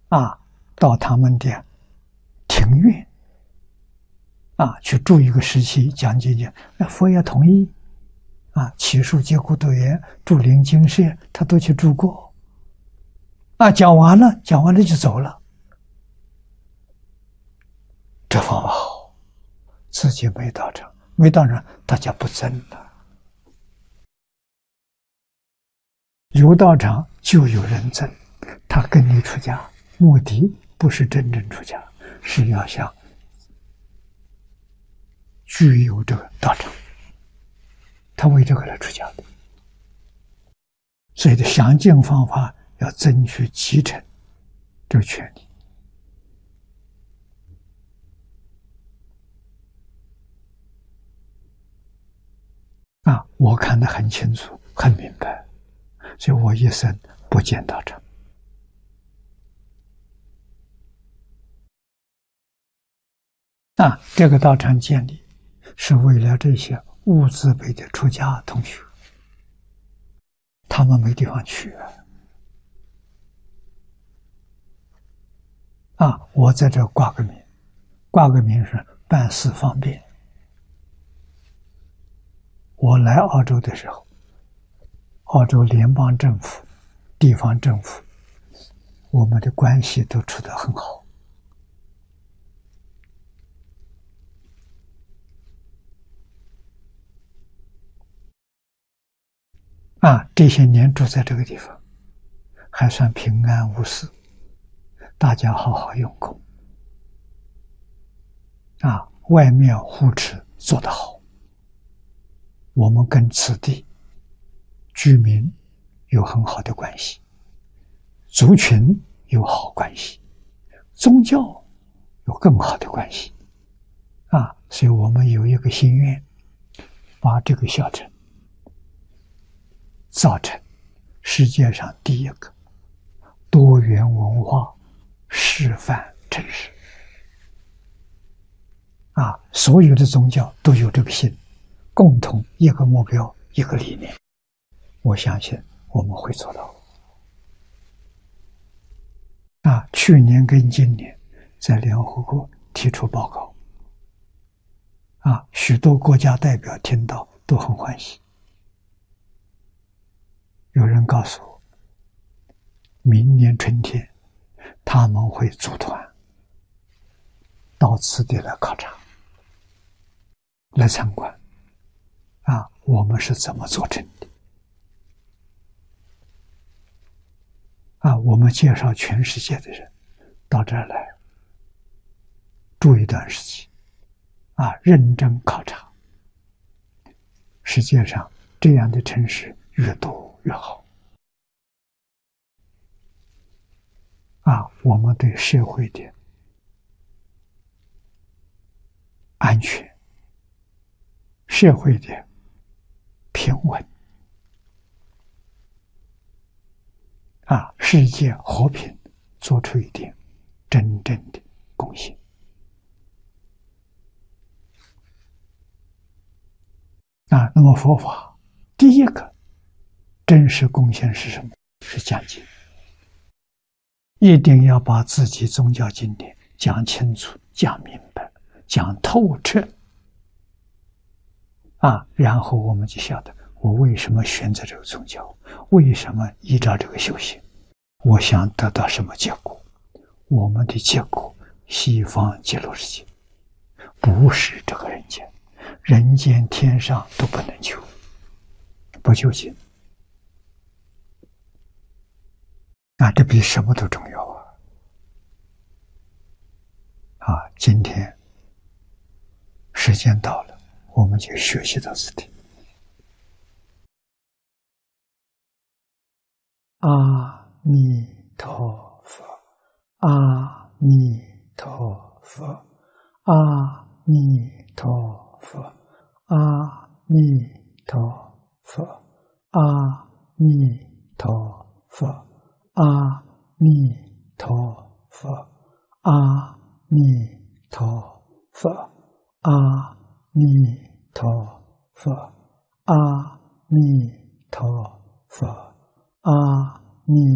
啊，到他们的庭院啊去住一个时期，讲解讲，那佛也同意啊，祇树结孤独园、住林精舍，他都去住过啊。讲完了就走了，这方法好，自己没到场，没到场，大家不争了。有道场就有人争，他跟你出家，目的不是真正出家，是要想具有这个道场，他为这个来出家的。所以的详尽方法要争取继承这个权利啊！我看得很清楚，很明白。所以我一生不见道场啊！这个道场建立是为了这些物资辈的出家同学，他们没地方去啊！我在这挂个名，挂个名是办事方便。我来澳洲的时候，澳洲联邦政府、地方政府，我们的关系都处得很好。啊，这些年住在这个地方，还算平安无事，大家好好用功。啊，外面护持做得好，我们跟此地居民有很好的关系，族群有好关系，宗教有更好的关系啊！所以我们有一个心愿，把这个小城造成世界上第一个多元文化示范城市啊！所有的宗教都有这个心，共同一个目标，一个理念。我相信我们会做到啊！去年跟今年在联合国提出报告啊，许多国家代表听到都很欢喜。有人告诉我，明年春天他们会组团到此地来考察，来参观啊，我们是怎么做成的啊？我们介绍全世界的人到这儿来住一段时期啊，认真考察。世界上这样的城市越多越好啊！我们对社会的安全、社会的平稳啊，世界和平做出一点真正的贡献啊！那么佛法第一个真实贡献是什么？是讲经，一定要把自己宗教经典讲清楚、讲明白、讲透彻啊！然后我们就晓得我为什么选择这个宗教，为什么依照这个修行，我想得到什么结果。我们的结果，西方极乐世界，不是这个人间，人间天上都不能求，不究竟啊！这比什么都重要啊！今天时间到了，我们就学习到此地。阿弥陀佛，阿弥陀佛，阿弥陀佛，阿弥陀佛，阿弥陀佛，阿弥陀佛，阿弥陀佛，阿弥陀佛，阿弥陀佛，阿弥。